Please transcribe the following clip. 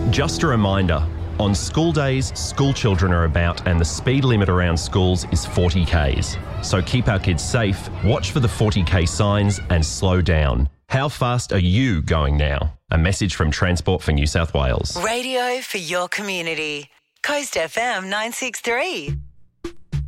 Just a reminder, on school days, school children are about and the speed limit around schools is 40 Ks. So keep our kids safe, watch for the 40 K signs and slow down. How fast are you going now? A message from Transport for New South Wales. Radio for your community. Coast FM 963.